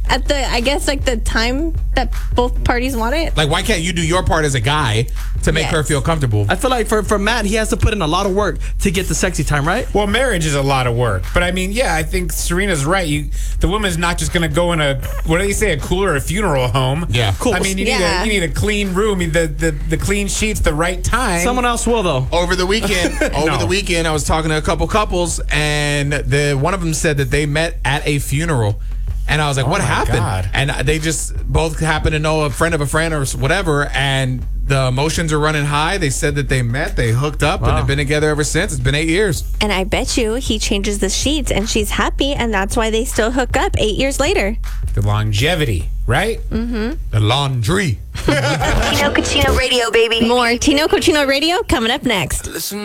at the, I guess, like the time that both parties want it. Like, why can't you do your part as a guy to make her feel comfortable? I feel like for Matt, he has to put in a lot of work to get the sexy time, right? Well, marriage is a lot of work. But I mean, yeah, I think Serena's right. The woman's not just going to go in a, what do they say, a cooler, a funeral home. Yeah. Cool. I mean, you need a clean room, the clean sheets, the right time. Someone else will, though. Over the weekend, I was talking to a couple couples, and one of them said that they met at a funeral. And I was like, what happened? God. And they just both happened to know a friend of a friend or whatever, and the emotions are running high. They said that they met, they hooked up, and have been together ever since. It's been 8 years. And I bet you he changes the sheets, and she's happy, and that's why they still hook up 8 years later. The longevity, right? Mm-hmm. The laundry. Tino Cochino Radio, baby. More Tino Cochino Radio coming up next. Listen.